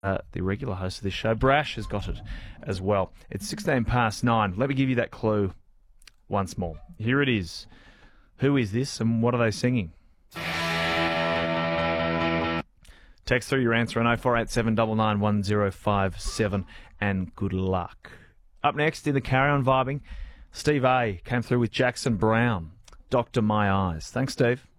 the regular host of this show. Brash has got it as well. It's 16 past 9. Let me give you that clue once more. Here it is. Who is this and what are they singing? Text through your answer on 0487 99 1057 and good luck. Up next in the Carry On Vibing, Steve A came through with Jackson Brown, Dr. My Eyes. Thanks, Steve.